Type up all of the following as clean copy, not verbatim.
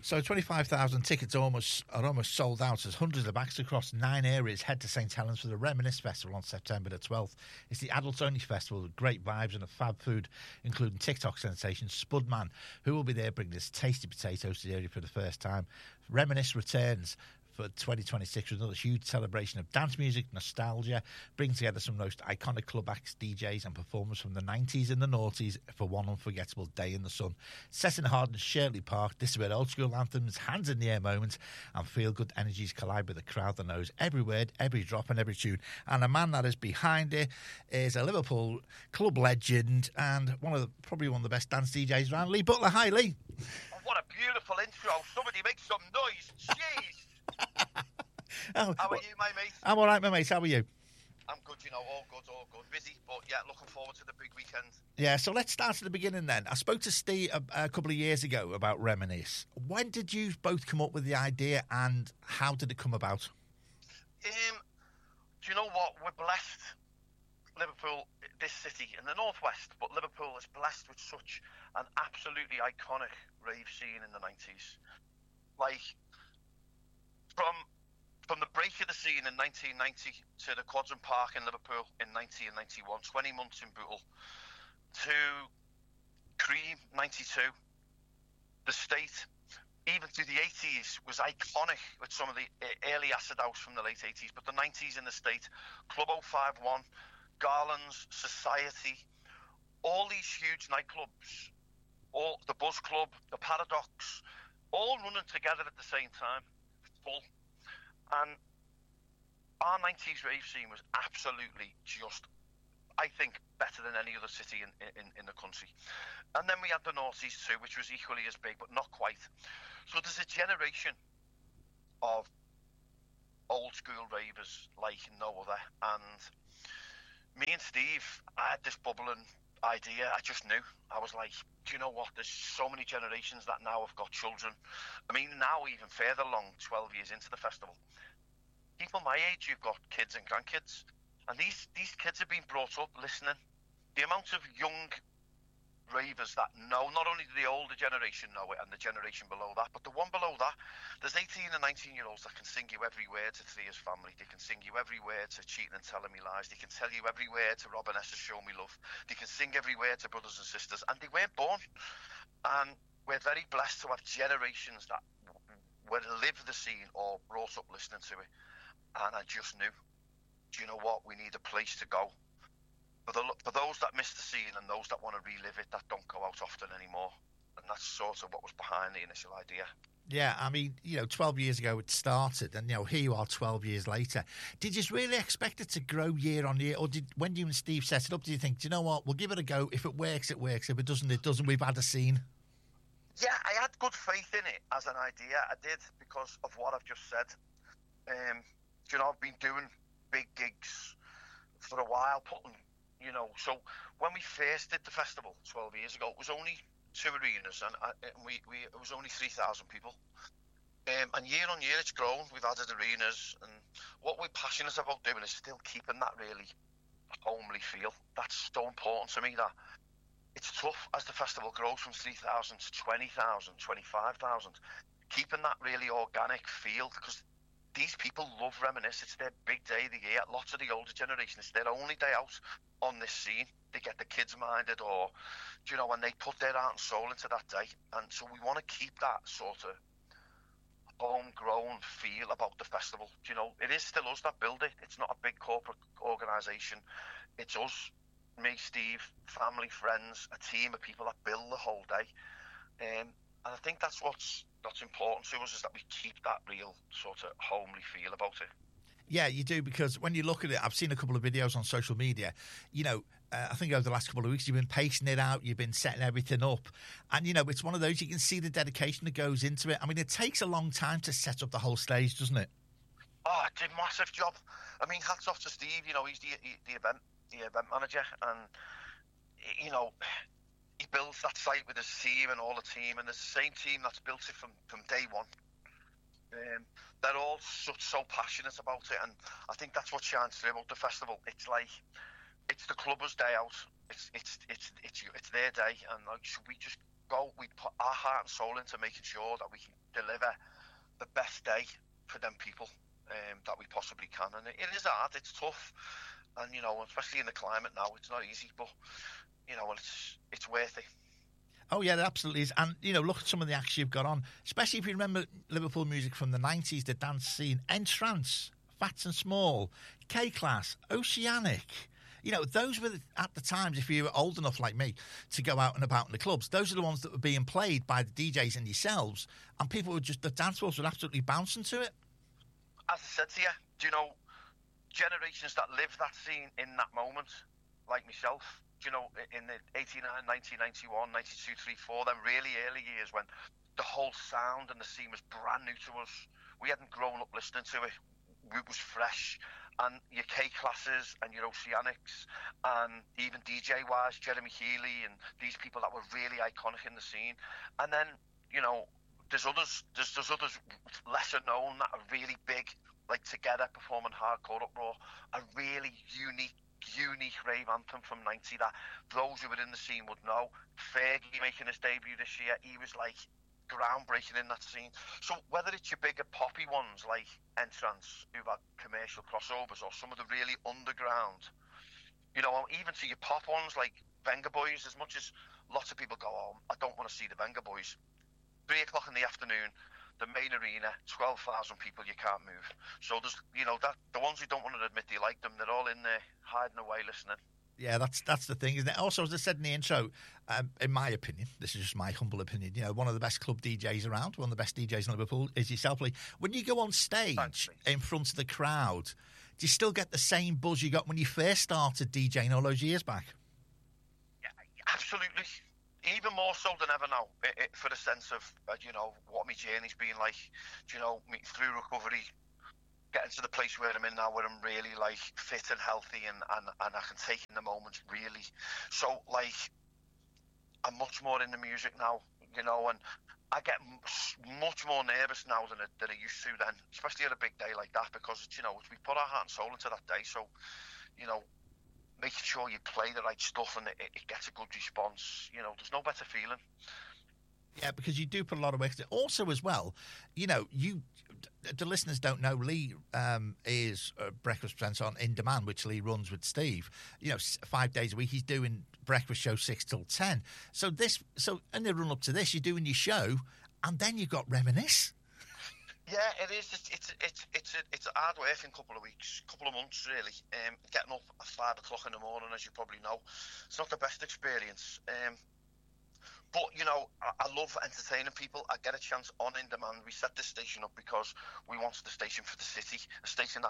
So 25,000 tickets are almost sold out as hundreds of acts across 9 areas head to St Helens for the Reminisce Festival on September the 12th. It's the adults-only festival with great vibes and a fab food, including TikTok sensation Spudman, who will be there bringing his tasty potatoes to the area for the first time. Reminisce returns for 2026 with another huge celebration of dance music, nostalgia, bringing together some of the most iconic club acts, DJs and performers from the 90s and the noughties for one unforgettable day in the sun. Set in Hardens Shirley Park, this is where old school anthems, hands in the air moments and feel-good energies collide with a crowd that knows every word, every drop and every tune. And the man that is behind it is a Liverpool club legend and probably one of the best dance DJs around, Lee Butler. Hi, Lee. Oh, what a beautiful intro. Somebody make some noise. Jeez. How are you, my mate? I'm all right, my mate. How are you? I'm good, all good. Busy, but yeah, looking forward to the big weekend. Yeah, so let's start at the beginning then. I spoke to Steve a couple of years ago about Reminisce. When did you both come up with the idea and how did it come about? Do you know what? We're blessed. Liverpool, this city in the northwest, but Liverpool is blessed with such an absolutely iconic rave scene in the 90s. Like, from the break of the scene in 1990 to the Quadrant Park in Liverpool in 90 and 91, 20 months in Bootle, to Cream 92, the State, even through the 80s was iconic with some of the early acid house from the late 80s, but the 90s in the State, Club 051, Garland's, Society, all these huge nightclubs, all the Buzz Club, the Paradox, all running together at the same time, full. And our 90s rave scene was absolutely just, I think, better than any other city in the country. And then we had the noughties too, which was equally as big, but not quite. So there's a generation of old school ravers like no other. And me and Steve, I had this bubbling idea. I just knew. I was like, do you know what? There's so many generations that now have got children. I mean, now even further along, 12 years into the festival, people my age, you've got kids and grandkids, and these kids have been brought up listening. The amount of young ravers that know, not only the older generation know it and the generation below that, but the one below that, there's 18 and 19-year-olds that can sing you every word to Thea's Family. They can sing you every word to Cheating and Telling Me Lies. They can tell you every word to Robin S.'s Show Me Love. They can sing every word to Brothers and Sisters, and they weren't born. And we're very blessed to have generations that would live the scene or brought up listening to it. And I just knew, do you know what? We need a place to go. For those that miss the scene and those that want to relive it, that don't go out often anymore. And that's sort of what was behind the initial idea. Yeah, I mean, 12 years ago it started, and, here you are 12 years later. Did you really expect it to grow year on year? Or when you and Steve set it up, do you think, do you know what, we'll give it a go. If it works, it works. If it doesn't, it doesn't. We've had a scene. Yeah, I had good faith in it as an idea. I did, because of what I've just said. I've been doing big gigs for a while, so when we first did the festival 12 years ago, it was only 2 arenas, and it was only 3,000 people. And year on year, it's grown. We've added arenas, and what we're passionate about doing is still keeping that really homely feel. That's so important to me. That it's tough as the festival grows from 3,000 to 20,000, 25,000, keeping that really organic feel, because these people love Reminisce. It's their big day of the year. Lots of the older generation, it's their only day out on this scene. They get the kids minded, or, and they put their heart and soul into that day. And so we want to keep that sort of homegrown feel about the festival. It is still us that build it. It's not a big corporate organisation. It's us, me, Steve, family, friends, a team of people that build the whole day. And I think that's what's important to us, is that we keep that real sort of homely feel about it. Yeah, you do, because when you look at it, I've seen a couple of videos on social media. I think over the last couple of weeks, you've been pacing it out, you've been setting everything up. And, it's one of those, you can see the dedication that goes into it. I mean, it takes a long time to set up the whole stage, doesn't it? Oh, it's a massive job. I mean, hats off to Steve. He's the event manager, and, he builds that site with his team and all the team, and it's the same team that's built it from day one. They're all so passionate about it, and I think that's what shines through about the festival. It's like, it's the clubbers' day out. It's their day, and like, so we just we put our heart and soul into making sure that we can deliver the best day for them people that we possibly can. And it is hard, it's tough, and especially in the climate now, it's not easy, but it's worth it. Oh yeah, it absolutely is. And look at some of the acts you've got on, especially if you remember Liverpool music from the 90s, the dance scene, Entrance, Fats and Small, K-Class, Oceanic. Those were at the times, if you were old enough like me to go out and about in the clubs, those are the ones that were being played by the DJs and yourselves, and people were the dance floors were absolutely bouncing to it. As I said to you, generations that lived that scene in that moment, like myself, in the 89, 1991, 92, 3, 4, them really early years when the whole sound and the scene was brand new to us. We hadn't grown up listening to it. It was fresh. And your K-Classes and your Oceanics and even DJ-wise, Jeremy Healy and these people that were really iconic in the scene. And then, there's others lesser known that are really big, like Together performing Hardcore Uproar, a really unique rave anthem from 90 that those who were in the scene would know. Fergie making his debut this year, he was like groundbreaking in that scene. So whether it's your bigger poppy ones like Entrance, who've had commercial crossovers, or some of the really underground, even to your pop ones like Venga Boys, as much as lots of people go, oh, I don't want to see the Venga Boys, 3 o'clock in the afternoon, the main arena, 12,000 people, you can't move. So there's, that the ones who don't want to admit they like them, they're all in there hiding away listening. Yeah, that's the thing, isn't it? Also, as I said in the intro, in my opinion, this is just my humble opinion, one of the best club DJs around, one of the best DJs in Liverpool is yourself, Lee. When you go on stage in front of the crowd, do you still get the same buzz you got when you first started DJing all those years back? Yeah, absolutely. Even more so than ever now, for the sense of, what my journey's been like, through recovery, getting to the place where I'm in now, where I'm really, like, fit and healthy and I can take in the moments, really. So, like, I'm much more in the music now, and I get much more nervous now than I used to then, especially at a big day like that, because, we put our heart and soul into that day, so, making sure you play the right stuff and it gets a good response. There's no better feeling. Yeah, because you do put a lot of work into it. Also, as well, the listeners don't know, Lee is breakfast presents on In Demand, which Lee runs with Steve. 5 days a week, he's doing breakfast show 6 till 10. So in the run up to this, you're doing your show, and then you've got Reminisce. Yeah, it is. It's a hard working couple of months, really. Getting up at 5 o'clock in the morning, as you probably know, it's not the best experience. But I love entertaining people. I get a chance on In Demand. We set this station up because we wanted the station for the city, a station that,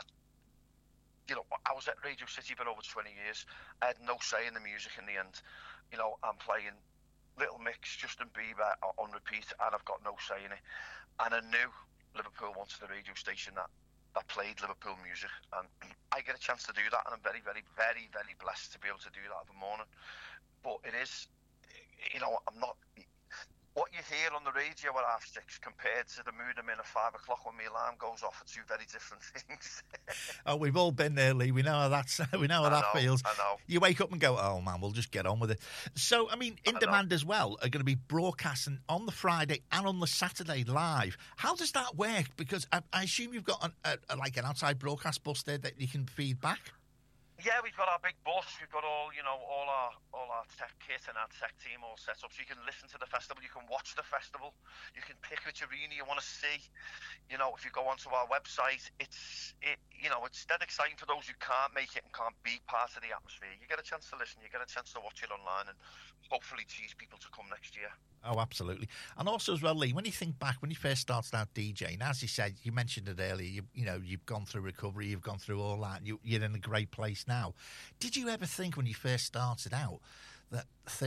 I was at Radio City for over 20 years. I had no say in the music in the end. I'm playing Little Mix, Justin Bieber on repeat, and I've got no say in it. And I knew Liverpool wanted a radio station that played Liverpool music, and I get a chance to do that, and I'm very, very, very, very blessed to be able to do that every morning. But it is, I'm not. What you hear on the radio at 6:30 compared to the mood I'm in at 5 o'clock when my alarm goes off are two very different things. Oh, we've all been there, Lee. We know how that feels. I know. You wake up and go, oh man, we'll just get on with it. So, In Demand as well are going to be broadcasting on the Friday and on the Saturday live. How does that work? Because I assume you've got an outside broadcast bus there that you can feed back. Yeah, we've got our big bus. We've got all our tech kit and our tech team all set up, so you can listen to the festival. You can watch the festival. You can pick which arena you want to see. If you go onto our website, it's dead exciting for those who can't make it and can't be part of the atmosphere. You get a chance to listen. You get a chance to watch it online, and hopefully tease people to come next year. Oh, absolutely. And also as well, Lee, when you think back, when you first started out DJing, as you said, you mentioned it earlier, you've gone through recovery, you've gone through all that, you're in a great place now. Did you ever think when you first started out that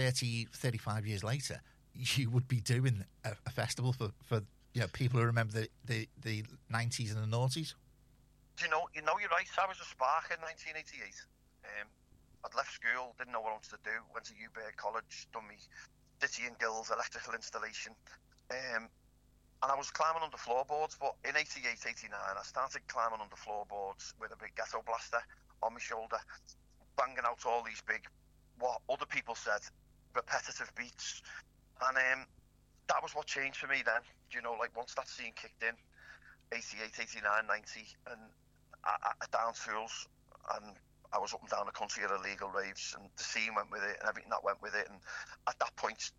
35 years later, you would be doing a festival for people who remember the 90s and the noughties? You're right. I was a spark in 1988. I'd left school, didn't know what I wanted to do, went to Uber College, done my City and Guilds electrical installation, and I was climbing under floorboards. But in 88, 89, I started climbing under floorboards with a big ghetto blaster on my shoulder, banging out all these big, what other people said, repetitive beats. And that was what changed for me then. You know, like once that scene kicked in, 88, 89, 90, and I down tools, and I was up and down the country at illegal raves, and the scene went with it, and everything that went with it. And at that point,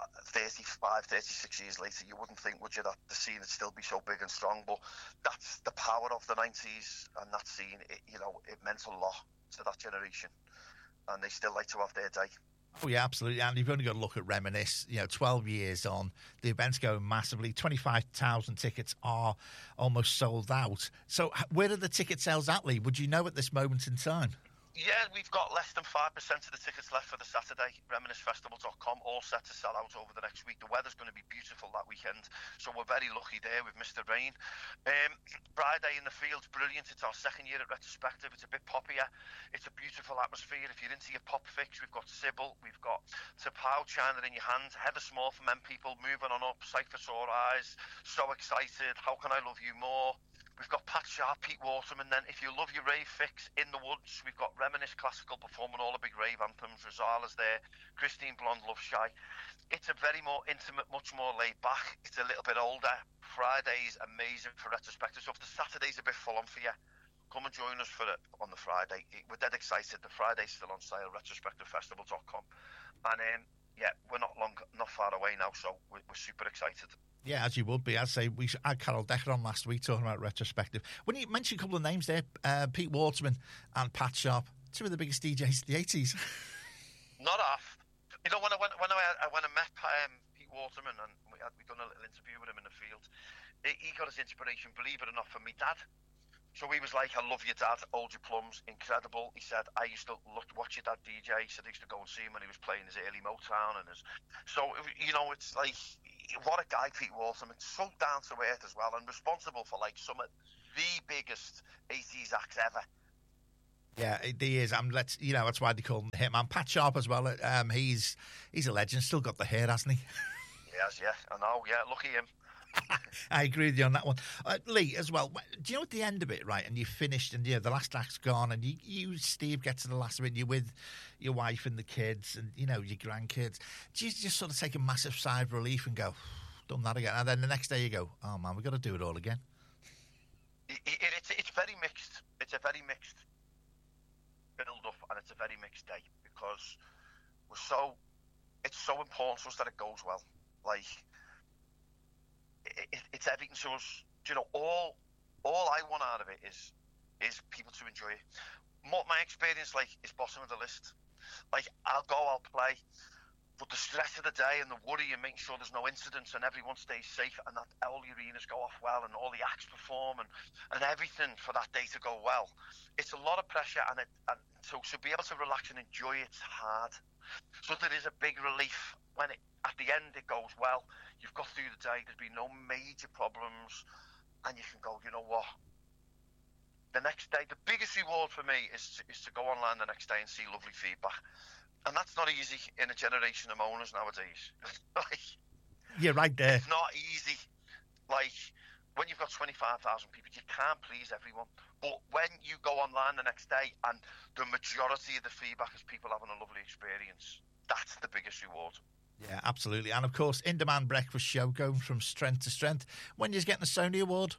35, 36 years later, you wouldn't think, would you, that the scene would still be so big and strong. But that's the power of the 90s, and that scene, it meant a lot to that generation, and they still like to have their day. Oh, yeah, absolutely. And you've only got to look at Reminisce. 12 years on, the event's going massively. 25,000 tickets are almost sold out. So where are the ticket sales at, Lee? Would you know at this moment in time? Yeah, we've got less than 5% of the tickets left for the Saturday. ReminisceFestival.com, all set to sell out over the next week. The weather's going to be beautiful that weekend, so we're very lucky there with Mr. Rain. Friday in the Fields, brilliant. It's our second year at Retrospective. It's a bit poppier. It's a beautiful atmosphere. If you're into your pop fix, we've got Sybil, we've got Tapao, China in your hand, Heather Small for Men People, moving on up, Cypher Sore Eyes, So Excited, How Can I Love You More? We've got Pat Sharp, Pete Waterman. Then if you love your rave fix, In the Woods, we've got Reminisce Classical performing all the big rave anthems. Rosala's there, Christine Blonde, Love Shy. It's a very more intimate, much more laid back. It's a little bit older. Friday's amazing for Retrospective. So if the Saturday's a bit full on for you, come and join us for it on the Friday. We're dead excited. The Friday's still on sale, retrospectivefestival.com. And yeah, we're not far away now, so we're super excited. Yeah, as you would be. I'd say we had Carol Decker on last week talking about Retrospective. When you mentioned a couple of names there, Pete Waterman and Pat Sharp, two of the biggest DJs of the 80s. Not half. You know, when I met Pete Waterman, and we'd done a little interview with him in the field, he got his inspiration, believe it or not, from me dad. So he was like, I love your dad, Hold Your Plums, incredible. He said, I used to watch your dad DJ. He said I used to go and see him when he was playing his early Motown. So, it's like, what a guy, Pete Waterman. So down to earth as well, and responsible for like some of the biggest 80s acts ever. Yeah, he is. That's why they call him Hitman. Pat Sharp as well. He's a legend. Still got the hair, hasn't he? Yes, yeah. I know. Yeah, lucky him. I agree with you on that one. Lee, as well, do you know at the end of it, right, and you finished and the last act's gone and you Steve, get to the last of it and you're with your wife and the kids and, your grandkids, do you just sort of take a massive sigh of relief and go, done that again? And then the next day you go, oh, man, we've got to do it all again? It's very mixed. It's a very mixed build-up and it's a very mixed day because it's so important to us that it goes well. Like, it's everything to us. All I want out of it is people to enjoy it. My experience, is bottom of the list. I'll go, I'll play, but the stress of the day and the worry and making sure there's no incidents and everyone stays safe and that all the arenas go off well and all the acts perform and everything for that day to go well. It's a lot of pressure and so to be able to relax and enjoy it's hard. So there is a big relief when at the end it goes well. You've got through the day, there's been no major problems, and you can go, you know what? The next day, the biggest reward for me is to go online the next day and see lovely feedback. And that's not easy in a generation of owners nowadays. You're right there. It's not easy. When you've got 25,000 people, you can't please everyone. But when you go online the next day and the majority of the feedback is people having a lovely experience, that's the biggest reward. Yeah, absolutely. And of course, In Demand Breakfast Show going from strength to strength. When you're getting a Sony Award?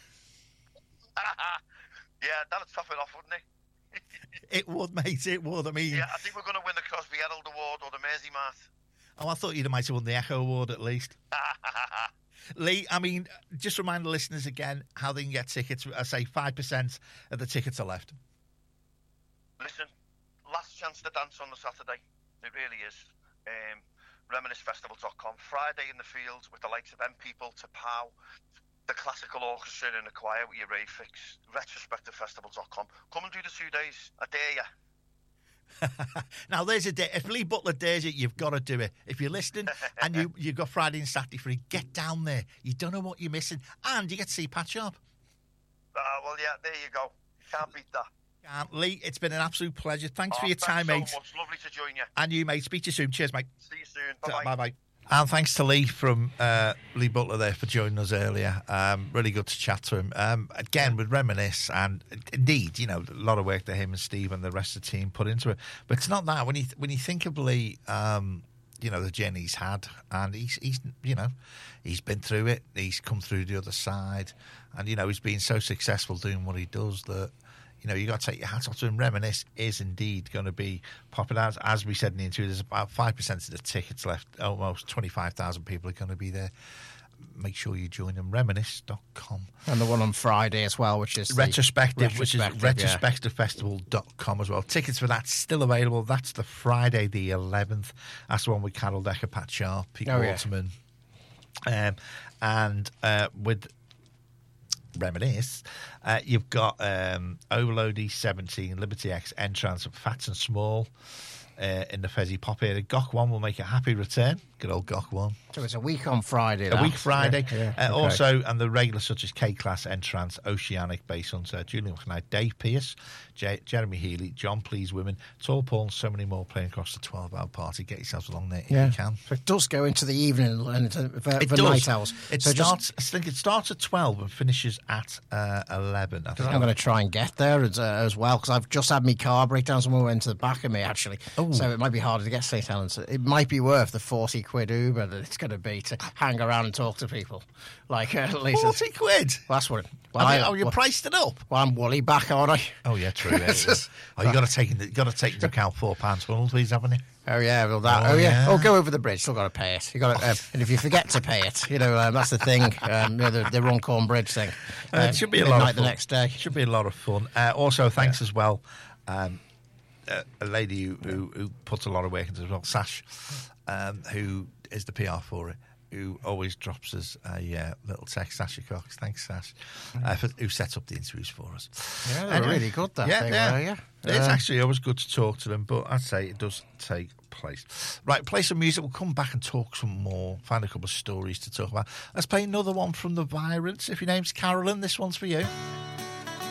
Yeah, that'd top it off, wouldn't it? It would, mate. It would. I mean, yeah, I think we're going to win the Crosby Herald Award or the Mersey Mart. Oh, I thought you might have won the Echo Award at least. Lee, I mean, just remind the listeners again how they can get tickets. I say 5% of the tickets are left. Listen, last chance to dance on the Saturday. It really is. ReminisceFestival.com. Friday in the Fields with the likes of M People, Tapao, the classical orchestra in the choir with your rave fix. RetrospectiveFestival.com. Come and do the 2 days. I dare you. Now, there's a day. If Lee Butler dares it, you've got to do it. If you're listening and you've got Friday and Saturday free, get down there. You don't know what you're missing. And you get to see Pat Sharp. Well, yeah, there you go. Can't beat that. Lee, it's been an absolute pleasure. Thanks for your time, mate. Thanks so much. Lovely to join you. And you, mate. Speak to you soon. Cheers, mate. See you soon. Bye-bye. Bye-bye. And thanks to Lee from Lee Butler there for joining us earlier. Really good to chat to him. Again, with Reminisce, and indeed, a lot of work that him and Steve and the rest of the team put into it. But it's not that. When you think of Lee, the journey he's had, and he's been through it. He's come through the other side, and he's been so successful doing what he does that you got to take your hat off to him. Reminisce is indeed going to be popular. As we said in the interview, there's about 5% of the tickets left. Almost 25,000 people are going to be there. Make sure you join them. Reminisce.com. And the one on Friday as well, which is Retrospective, which is retrospectivefestival.com as well. Tickets for that still available. That's the Friday the 11th. That's the one with Carol Decker, Pat Sharp, Pete Waterman. And with Reminisce, you've got Overload E17, Liberty X, Entrance, Fats and Small in the Fezzy Pop area. Gok 1 will make a happy return. Good old Gok 1. So it's a week on Friday. A week Friday. Okay. Also, and the regulars such as K-Class, Entrance, Oceanic, Bass Hunter, Julian McKnight, Dave Pearce, Jeremy Healy, John Please Women, Tall Paul, and so many more playing across the 12-hour party. Get yourselves along there if you can. So it does go into the evening and for does. night owls. I think it starts at 12 and finishes at 11. I think I'm going to try and get there as well, because I've just had my car break down. Someone went to the back of me, actually. Oh. So it might be harder to get St. Helens. It might be worth the 40 quid Uber that it's going to be to hang around and talk to people. Like, at least 40 quid? Well, that's what you priced it up? Well, I'm woolly back, aren't I? Oh, yeah, true. Yeah, you got to take into account £4 funnel, please, haven't you? Oh yeah, well that. Oh yeah. Oh, go over the bridge. Still got to pay it. You got to, and if you forget to pay it, that's the thing. The Runcorn Bridge thing. It should be a lot of fun. The next day. It should be a lot of fun. Also, thanks as well. A lady who puts a lot of work into it as well, Sash, who is the PR for it, who always drops us a little text. Sasha Cox, thanks, Sash, who sets up the interviews for us. Yeah, they're really good. Yeah. It's actually always good to talk to them, but I'd say it does take place. Right, play some music. We'll come back and talk some more, find a couple of stories to talk about. Let's play another one from the Virants. If your name's Carolyn, this one's for you.